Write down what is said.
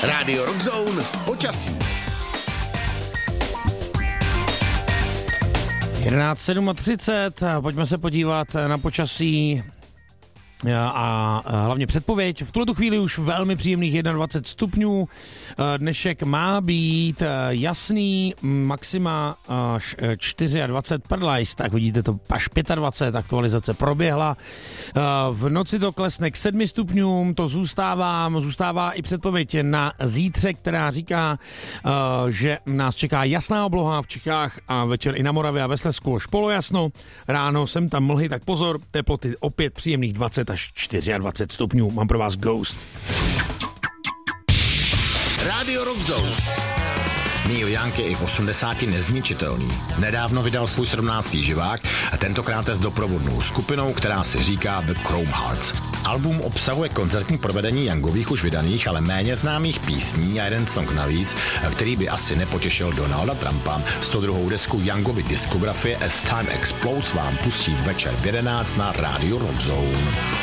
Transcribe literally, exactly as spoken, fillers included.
Rádio Rockzone počasí. jedenáct třicet sedm, pojďme se podívat na počasí a hlavně předpověď. V tuto chvíli už velmi příjemných dvacet jedna stupňů. Dnešek má být jasný, maxima až dvacet čtyři Prdlajs, tak vidíte to až dvacet pět, aktualizace proběhla. V noci to klesne k sedmi stupňům, to zůstává, zůstává i předpověď na zítřek, která říká, že nás čeká jasná obloha v Čechách a večer i na Moravě a ve Slezsku až polojasno. Ráno sem tam mlhy, tak pozor, teploty opět příjemných dvacet až dvacet čtyři stupňů. Mám pro vás Ghost. Rádio Rockzone. Neil Young je i v osmdesáti nezničitelný. Nedávno vydal svůj sedmnáctý živák a tentokrát s doprovodnou skupinou, která se říká The Chrome Hearts. Album obsahuje koncertní provedení Youngových už vydaných, ale méně známých písní a jeden song navíc, který by asi nepotěšil Donalda Trumpa. sto druhou desku Youngovy diskografie As Time Explodes vám pustí večer v jedenáct na Rádio Rockzone.